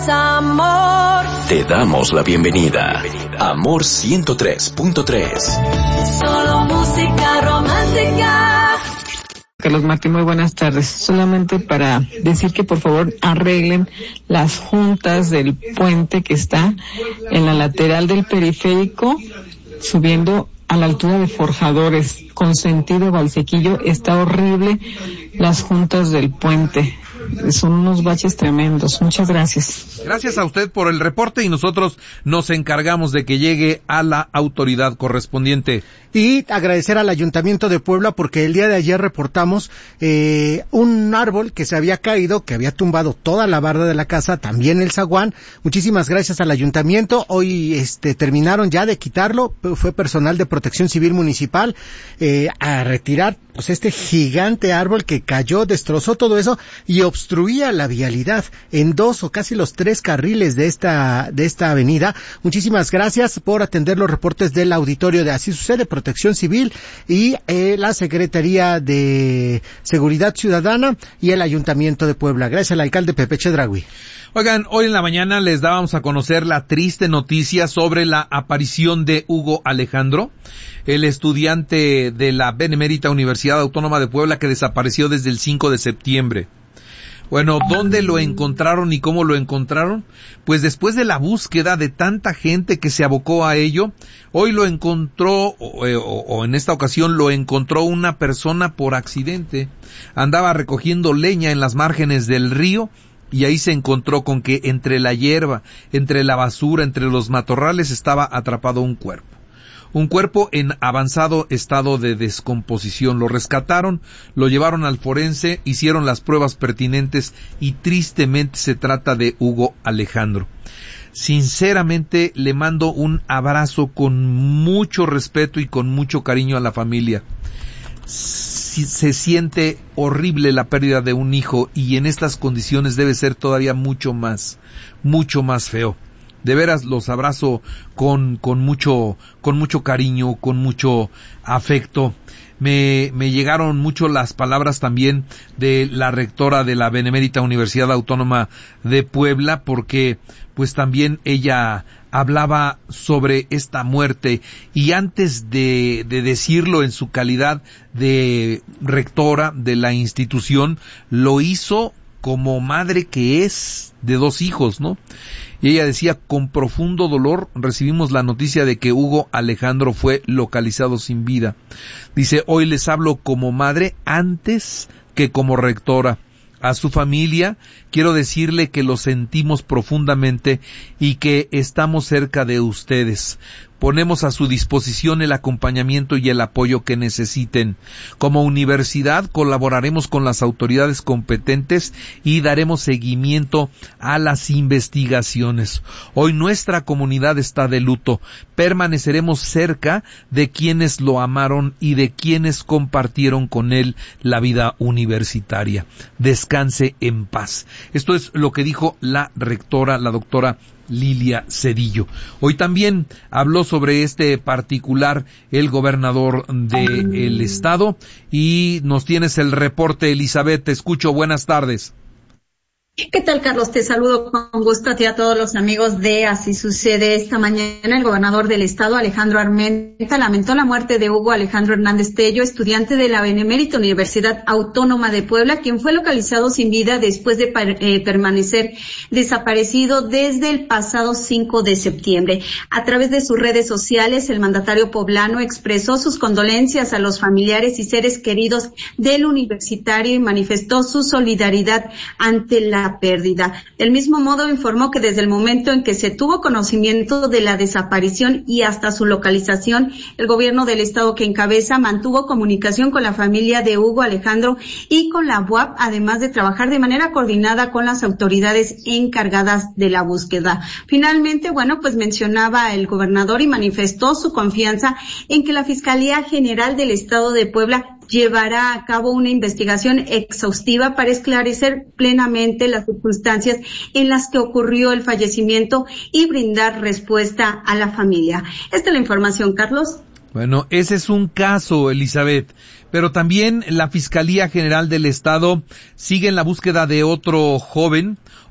Amor. Te damos la bienvenida. Amor 103.3. Solo música romántica. Carlos Martín, muy buenas tardes. Solamente para decir que por favor arreglen las juntas del puente que está en la lateral del periférico, subiendo a la altura de Forjadores, con sentido Valsequillo. Está horrible las juntas del puente. Son unos baches tremendos. Muchas gracias. Gracias a usted por el reporte y nosotros nos encargamos de que llegue a la autoridad correspondiente. Y agradecer al Ayuntamiento de Puebla porque el día de ayer reportamos un árbol que se había caído, que había tumbado toda la barda de la casa, también el zaguán. Muchísimas gracias al Ayuntamiento. Hoy terminaron ya de quitarlo. Fue personal de Protección Civil Municipal a retirar pues este gigante árbol que cayó, destrozó todo eso y obstruía la vialidad en 2 o casi los 3 carriles de esta avenida. Muchísimas gracias por atender los reportes del auditorio de Así Sucede, Protección Civil y la Secretaría de Seguridad Ciudadana y el Ayuntamiento de Puebla. Gracias al alcalde Pepe Chedraui. Oigan, hoy en la mañana les dábamos a conocer la triste noticia sobre la aparición de Hugo Alejandro, el estudiante de la Benemérita Universidad Autónoma de Puebla que desapareció desde el 5 de septiembre. Bueno, ¿dónde lo encontraron y cómo lo encontraron? Pues después de la búsqueda de tanta gente que se abocó a ello, hoy lo encontró, o en esta ocasión lo encontró una persona por accidente. Andaba recogiendo leña en las márgenes del río y ahí se encontró con que entre la hierba, entre la basura, entre los matorrales estaba atrapado un cuerpo. Un cuerpo en avanzado estado de descomposición. Lo rescataron, lo llevaron al forense, hicieron las pruebas pertinentes y tristemente se trata de Hugo Alejandro. Sinceramente le mando un abrazo con mucho respeto y con mucho cariño a la familia. Se siente horrible la pérdida de un hijo y en estas condiciones debe ser todavía mucho más feo. De veras los abrazo con mucho cariño, con mucho afecto. Me llegaron mucho las palabras también de la rectora de la Benemérita Universidad Autónoma de Puebla, porque pues también ella hablaba sobre esta muerte y antes de decirlo en su calidad de rectora de la institución, lo hizo como madre que es de 2 hijos, ¿no? Y ella decía, con profundo dolor recibimos la noticia de que Hugo Alejandro fue localizado sin vida. Dice, hoy les hablo como madre antes que como rectora. A su familia quiero decirle que lo sentimos profundamente y que estamos cerca de ustedes. Ponemos a su disposición el acompañamiento y el apoyo que necesiten. Como universidad colaboraremos con las autoridades competentes y daremos seguimiento a las investigaciones. Hoy nuestra comunidad está de luto. Permaneceremos cerca de quienes lo amaron y de quienes compartieron con él la vida universitaria. Descanse en paz. Esto es lo que dijo la rectora, la doctora Lilia Cedillo. Hoy también habló sobre este particular el gobernador del estado y nos tienes el reporte, Elizabeth, te escucho, buenas tardes. ¿Qué tal, Carlos? Te saludo con gusto a ti y a todos los amigos de Así Sucede. Esta mañana el gobernador del estado, Alejandro Armenta, lamentó la muerte de Hugo Alejandro Hernández Tello, estudiante de la Benemérita Universidad Autónoma de Puebla, quien fue localizado sin vida después de permanecer desaparecido desde el pasado 5 de septiembre. A través de sus redes sociales, el mandatario poblano expresó sus condolencias a los familiares y seres queridos del universitario y manifestó su solidaridad ante la pérdida. Del mismo modo informó que desde el momento en que se tuvo conocimiento de la desaparición y hasta su localización, el gobierno del estado que encabeza mantuvo comunicación con la familia de Hugo Alejandro y con la UAP, además de trabajar de manera coordinada con las autoridades encargadas de la búsqueda. Finalmente, pues mencionaba el gobernador y manifestó su confianza en que la Fiscalía General del Estado de Puebla llevará a cabo una investigación exhaustiva para esclarecer plenamente las circunstancias en las que ocurrió el fallecimiento y brindar respuesta a la familia. Esta es la información, Carlos. Bueno, ese es un caso, Elizabeth, pero también la Fiscalía General del Estado sigue en la búsqueda de otro joven